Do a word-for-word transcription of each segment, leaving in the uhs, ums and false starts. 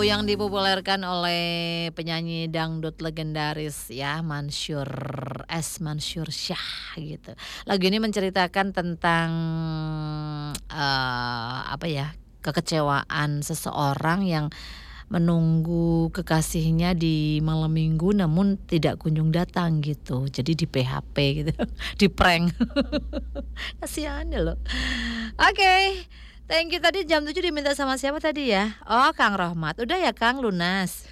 yang dipopulerkan oleh penyanyi dangdut legendaris ya, Mansyur S. Mansyur Shah gitu. Lagu ini menceritakan tentang eee, apa ya, kekecewaan seseorang yang menunggu kekasihnya di malam minggu namun tidak kunjung datang gitu. Jadi di P H P gitu, di-prank. Kasihan ya loh. Oke, thank you. Tadi jam tujuh diminta sama siapa tadi ya? Oh, Kang Rohmat. Udah ya Kang, lunas?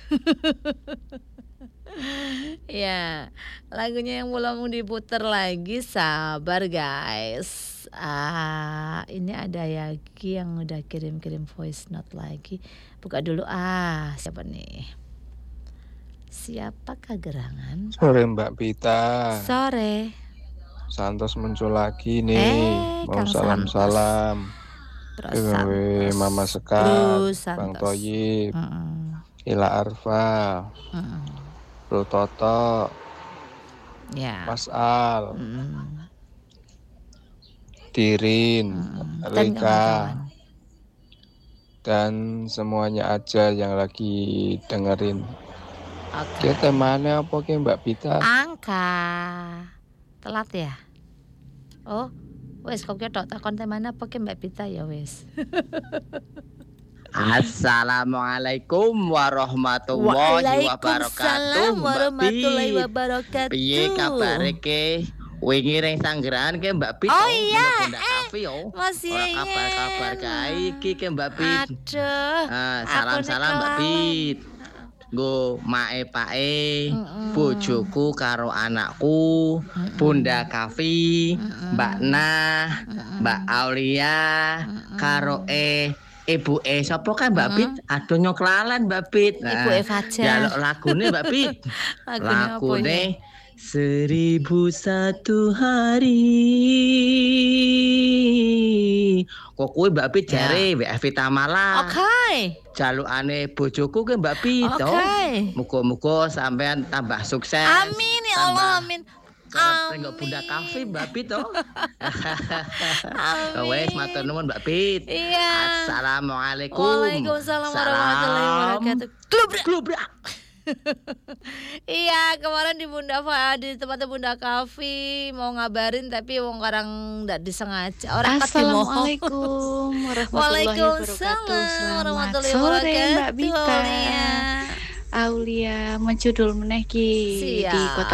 Ya, lagunya yang belum diputer lagi, sabar guys. Ah, ini ada lagi yang udah kirim-kirim voice note lagi. Buka dulu, ah siapa nih? Siapakah gerangan? Sore Mbak Pita. Sore. Santos muncul lagi nih. Eh, Mau Kang Santos. salam-salam. Bro Ewe Santos. Mama Bro Sekar, Bang Santos. Toyib, Mm-mm. Ila Arfa, Mm-mm. Bro Toto, Ya. Mas Al, Mm-mm. Tirin, Mm-mm. Dan Rika, kawan-kawan. dan semuanya aja yang lagi dengerin. Oke. Oke, temanya apa ke Mbak Pita? Angka. Telat ya? Oh, wes kok tok takon temana apa ke Mbak Pita ya wes. Assalamualaikum warahmatullahi wabarakatuh. Waalaikumsalam Mbak warahmatullahi Pit. wabarakatuh. Piye kabare ke? Wingi ring sanggeran ke Mbak Pit. Oh iya, Bunda eh, Kafe yo. masih Ora ingin. kabar-kabar kae iki ke Mbak Pit. Aduh. Ah, aku salam-salam nek Mbak kelalen. Pit. Nggo mae pae, Mm-mm. bojoku karo anakku, Mm-mm. Bunda Kafi, Mm-mm. Mbak Nah, Mm-mm. Mbak Aulia, Mm-mm. karo eh Ibu E sapa kan Mbak Pit? Mm-mm. Aduh nyoklalan Mbak Pit. Ibu E Fajar. Jaluk lagune Mbak Pit. Lagune apa Lagune ya? Seribu Satu Hari. Kok kuwi Mbak Pit Ya. jare W F Tamala. Oke. Jalukane bojoku ke Mbak Pit. Oke. Okay. Muga-muga sampean tambah sukses. Amin ya Allah, amin. Amin. Enggak Bunda Kafe Mbak Pit toh. Amin. Wes matur nuwun Mbak Pit. Iya. Assalamualaikum. Waalaikumsalam warahmatullahi wabarakatuh. Klubrak. Klubrak. Iya, kemarin di Bunda Fa di tempatnya Bunda Kafi mau ngabarin tapi wong karang ndak disengaja. Orang Assalamualaikum warahmatullahi wabarakatuh. Waalaikumsalam Selamat warahmatullahi sore wabarakatuh. Mbak Bita. Aulia. Aulia menjudul meneh ki di Siap. kota